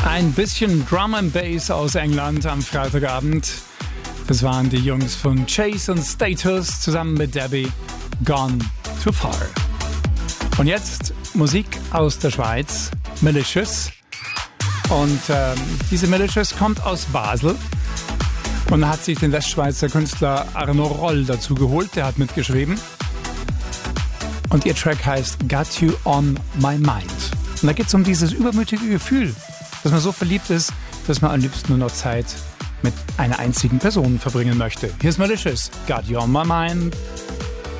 Ein bisschen Drum and Bass aus England am Freitagabend. Das waren die Jungs von Chase und Status zusammen mit Debbie. Gone Too Far. Und jetzt Musik aus der Schweiz. Malicious. Und diese Malicious kommt aus Basel und hat sich den Westschweizer Künstler Arno Roll dazu geholt. Der hat mitgeschrieben. Und ihr Track heißt Got You On My Mind. Und da geht es um dieses übermütige Gefühl, dass man so verliebt ist, dass man am liebsten nur noch Zeit mit einer einzigen Person verbringen möchte. Hier ist Malicious, Got You On My Mind.